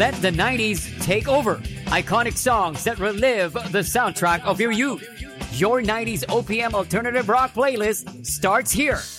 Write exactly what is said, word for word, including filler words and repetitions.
Let the nineties take over. Iconic songs that relive the soundtrack of your youth. Your nineties O P M alternative rock playlist starts here.